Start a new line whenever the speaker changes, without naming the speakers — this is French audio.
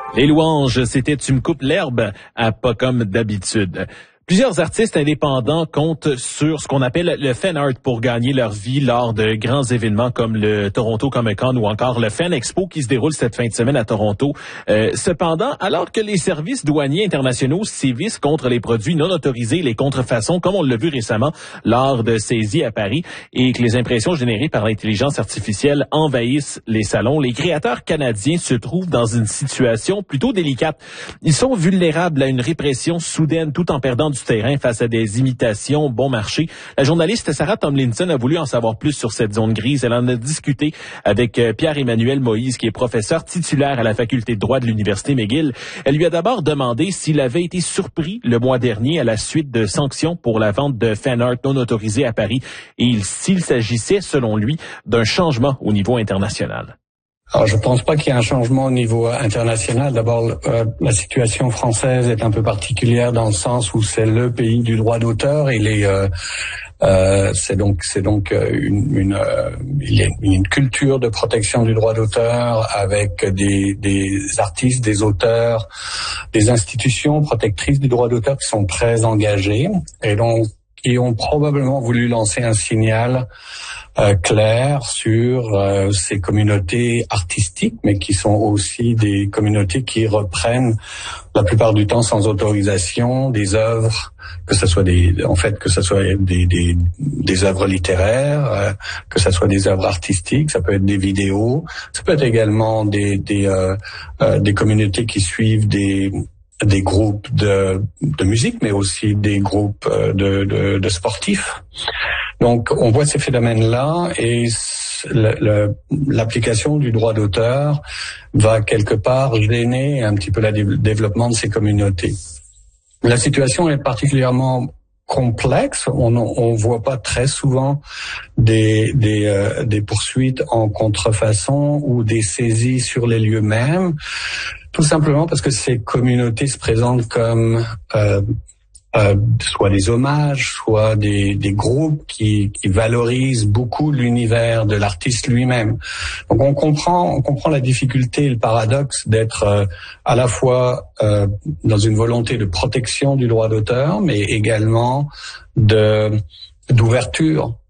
Les louanges, c'était Tu me coupes l'herbe à pas comme d'habitude. Plusieurs artistes indépendants comptent sur ce qu'on appelle le fan art pour gagner leur vie lors de grands événements comme le Toronto Comic Con ou encore le Fan Expo qui se déroule cette fin de semaine à Toronto. Cependant, alors que les services douaniers internationaux sévissent contre les produits non autorisés, les contrefaçons, comme on l'a vu récemment lors de saisies à Paris, et que les impressions générées par l'intelligence artificielle envahissent les salons, les créateurs canadiens se trouvent dans une situation plutôt délicate. Ils sont vulnérables à une répression soudaine tout en perdant du terrain face à des imitations bon marché. La journaliste Sarah Tomlinson a voulu en savoir plus sur cette zone grise. Elle en a discuté avec Pierre-Emmanuel Moïse, qui est professeur titulaire à la faculté de droit de l'Université McGill. Elle lui a d'abord demandé s'il avait été surpris le mois dernier à la suite de sanctions pour la vente de fan art non autorisée à Paris et s'il s'agissait, selon lui, d'un changement au niveau international.
Alors, je pense pas qu'il y ait un changement au niveau international. D'abord, la situation française est un peu particulière dans le sens où c'est le pays du droit d'auteur. Il y a une culture de protection du droit d'auteur avec des artistes, des auteurs, des institutions protectrices du droit d'auteur qui sont très engagées et donc qui ont probablement voulu lancer un signal clair sur ces communautés artistiques, mais qui sont aussi des communautés qui reprennent la plupart du temps sans autorisation des œuvres, que ce soit des œuvres littéraires, que ce soit des œuvres artistiques, ça peut être des vidéos, ça peut être également des communautés qui suivent des groupes de musique, mais aussi des groupes de sportifs. Donc, on voit ces phénomènes-là et l'application du droit d'auteur va quelque part gêner un petit peu le développement de ces communautés. La situation est particulièrement complexe. On voit pas très souvent des poursuites en contrefaçon ou des saisies sur les lieux mêmes, tout simplement parce que ces communautés se présentent comme soit des hommages, soit des groupes qui valorisent beaucoup l'univers de l'artiste lui-même. Donc on comprend la difficulté et le paradoxe d'être à la fois dans une volonté de protection du droit d'auteur, mais également d'ouverture